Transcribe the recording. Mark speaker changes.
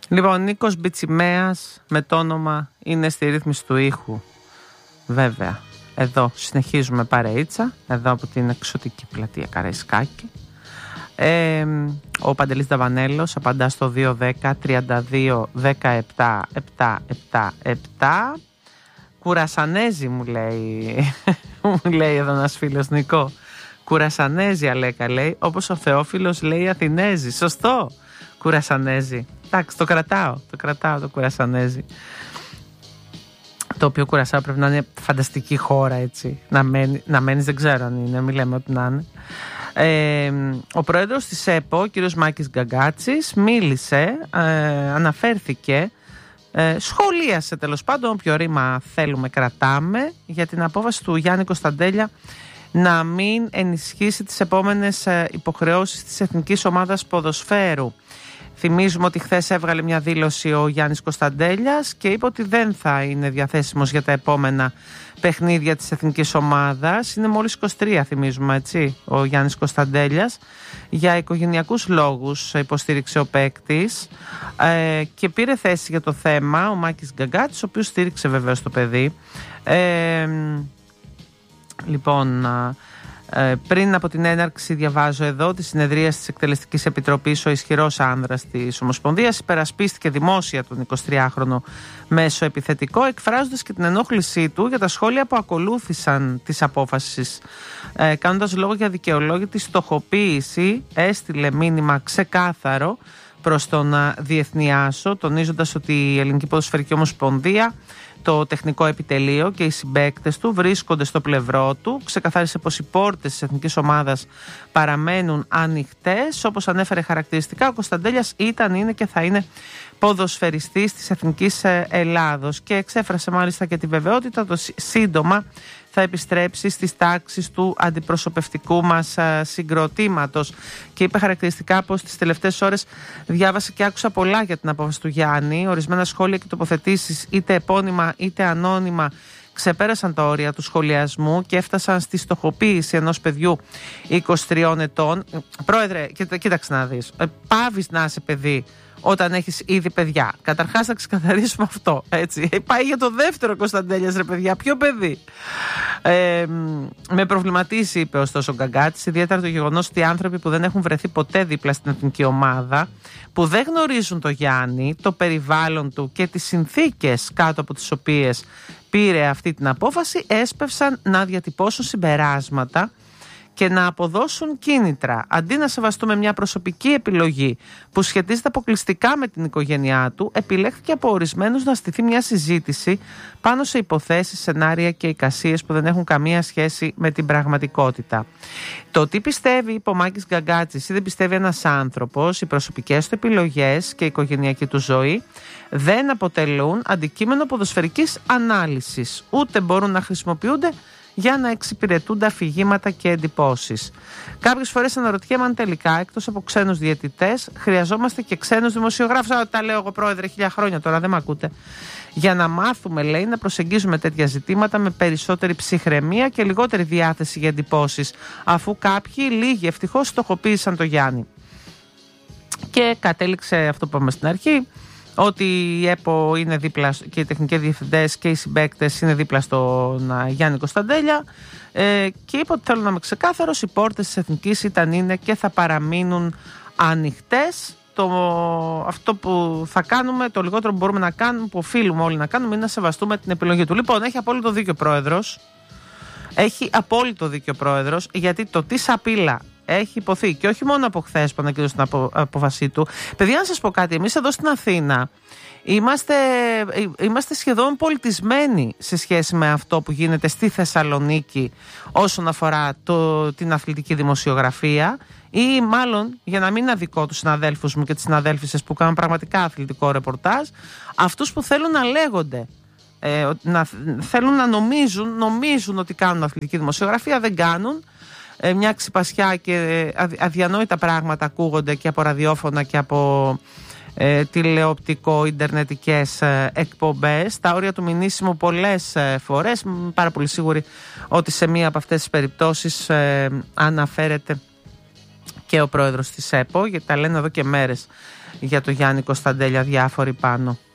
Speaker 1: Λοιπόν, Νίκος Μπιτσιμέας με το όνομα είναι στη ρύθμιση του ήχου. Βέβαια, εδώ συνεχίζουμε παρεΐτσα, εδώ από την εξωτική πλατεία Καραϊσκάκη. Ο Παντελής Δαβανέλος απαντά στο 210-32-17-777. Κουρασανέζι μου λέει, μου λέει εδώ ένας φίλος, Νικό. Κουρασανέζι Αλέκα λέει, όπως ο Θεόφιλος λέει Αθηνέζι. Σωστό, Κουρασανέζι. Εντάξει, το κρατάω το Κουρασανέζι. Το οποίο Κουρασάο πρέπει να είναι φανταστική χώρα, έτσι. Να μένεις δεν ξέρω αν είναι, μην λέμε ότι να είναι. Ο πρόεδρος της ΕΠΟ, ο κύριος Μάκης Γκαγκάτσης, μίλησε, αναφέρθηκε, σχολίασε τέλος πάντων, όποιο ρήμα θέλουμε κρατάμε, για την απόφαση του Γιάννη Κωνσταντέλια να μην ενισχύσει τις επόμενες υποχρεώσεις της Εθνικής Ομάδας Ποδοσφαίρου. Θυμίζουμε ότι χθες έβγαλε μια δήλωση ο Γιάννης Κωνσταντέλιας και είπε ότι δεν θα είναι διαθέσιμος για τα επόμενα παιχνίδια της εθνικής ομάδας. Είναι μόλις 23, θυμίζουμε, έτσι, ο Γιάννης Κωνσταντέλιας. Για οικογενειακούς λόγους υποστήριξε ο παίκτης και πήρε θέση για το θέμα ο Μάκης Γκαγκάτσης, ο οποίος στήριξε βεβαίως το παιδί. Λοιπόν... πριν από την έναρξη, διαβάζω εδώ, τη συνεδρία της Εκτελεστικής Επιτροπής, ο ισχυρός άνδρας της Ομοσπονδίας υπερασπίστηκε δημόσια τον 23χρονο μέσο επιθετικό, εκφράζοντας και την ενόχλησή του για τα σχόλια που ακολούθησαν της απόφασης. Κάνοντας λόγο για δικαιολόγητη στοχοποίηση, έστειλε μήνυμα ξεκάθαρο προς τον Διεθνή Άσο, τονίζοντας ότι η Ελληνική Ποδοσφαιρική Ομοσπονδία, το τεχνικό επιτελείο και οι συμπαίκτες του βρίσκονται στο πλευρό του. Ξεκαθάρισε πως οι πόρτες της εθνικής ομάδας παραμένουν ανοιχτές. Όπως ανέφερε χαρακτηριστικά, ο Κωνσταντέλιας ήταν, είναι και θα είναι ποδοσφαιριστής της Εθνικής Ελλάδος και εξέφρασε μάλιστα και τη βεβαιότητα ότι σύντομα θα επιστρέψει στις τάξεις του αντιπροσωπευτικού μας συγκροτήματος. Και είπε χαρακτηριστικά πως τις τελευταίες ώρες διάβασε και άκουσα πολλά για την απόφαση του Γιάννη. Ορισμένα σχόλια και τοποθετήσεις, είτε επώνυμα είτε ανώνυμα, ξεπέρασαν τα όρια του σχολιασμού και έφτασαν στη στοχοποίηση ενός παιδιού 23 ετών. Πρόεδρε, κοίταξε να δεις. Πάβεις να είσαι παιδί όταν έχεις ήδη παιδιά. Καταρχάς θα ξεκαθαρίσουμε αυτό, έτσι. Πάει για το δεύτερο Κωνσταντέλιας, ρε παιδιά, ποιο παιδί. Με προβληματίσει, είπε ωστόσο ο Γκαγκάτσης, ιδιαίτερα το γεγονός ότι οι άνθρωποι που δεν έχουν βρεθεί ποτέ δίπλα στην εθνική ομάδα, που δεν γνωρίζουν το Γιάννη, το περιβάλλον του και τις συνθήκες κάτω από τις οποίες πήρε αυτή την απόφαση, έσπευσαν να διατυπώσουν συμπεράσματα και να αποδώσουν κίνητρα. Αντί να σεβαστούμε μια προσωπική επιλογή που σχετίζεται αποκλειστικά με την οικογένειά του, επιλέχθηκε από ορισμένους να στηθεί μια συζήτηση πάνω σε υποθέσεις, σενάρια και εικασίες που δεν έχουν καμία σχέση με την πραγματικότητα. Το τι πιστεύει, είπε ο Μάκης Γκαγκάτσης, ή δεν πιστεύει ένας άνθρωπος, οι προσωπικές του επιλογές και η οικογενειακή του ζωή δεν αποτελούν αντικείμενο ποδοσφαιρικής ανάλυσης, ούτε μπορούν να χρησιμοποιούνται για να εξυπηρετούνται αφηγήματα και εντυπώσεις. Κάποιες φορές αναρωτιέμαι αν τελικά, εκτός από ξένους διαιτητές, χρειαζόμαστε και ξένους δημοσιογράφους. Τα λέω εγώ, πρόεδρε, 1000 χρόνια τώρα, δεν με ακούτε. Για να μάθουμε, λέει, να προσεγγίζουμε τέτοια ζητήματα με περισσότερη ψυχραιμία και λιγότερη διάθεση για εντυπώσεις, αφού κάποιοι, λίγοι ευτυχώς, στοχοποίησαν το Γιάννη. Και κατέληξε αυτό που είπαμε στην αρχή, ότι η ΕΠΟ είναι δίπλα και οι τεχνικοί διευθυντές και οι συμπαίκτες είναι δίπλα στον Γιάννη Κωνσταντέλια, και είπε ότι θέλω να είμαι ξεκάθαρος, οι πόρτες της Εθνικής ήταν, είναι και θα παραμείνουν ανοιχτές. Αυτό που θα κάνουμε, το λιγότερο που μπορούμε να κάνουμε, που οφείλουμε όλοι να κάνουμε, είναι να σεβαστούμε την επιλογή του. Λοιπόν, έχει απόλυτο δίκιο ο πρόεδρος. Έχει απόλυτο δίκιο ο πρόεδρος, γιατί το τι σαπίλα έχει υποθεί και όχι μόνο από χθες που ανακοίνωσε την απόφασή του. Παιδιά, να σας πω κάτι, εμείς εδώ στην Αθήνα είμαστε σχεδόν πολιτισμένοι σε σχέση με αυτό που γίνεται στη Θεσσαλονίκη όσον αφορά την αθλητική δημοσιογραφία, ή μάλλον, για να μην αδικώ τους συναδέλφους μου και τις συναδέλφισες που κάνουν πραγματικά αθλητικό ρεπορτάζ, αυτούς που θέλουν να λέγονται, θέλουν να νομίζουν ότι κάνουν αθλητική δημοσιογραφία, δεν κάνουν. Μια ξυπασιά και αδιανόητα πράγματα ακούγονται και από ραδιόφωνα και από τηλεοπτικό, ιντερνετικές εκπομπές. Τα όρια του μηνύσιμου πολλές φορές, πάρα πολύ σίγουρη ότι σε μία από αυτές τις περιπτώσεις αναφέρεται και ο πρόεδρος της ΕΠΟ, γιατί τα λένε εδώ και μέρες για το Γιάννη Κωνσταντέλια διάφοροι πάνω.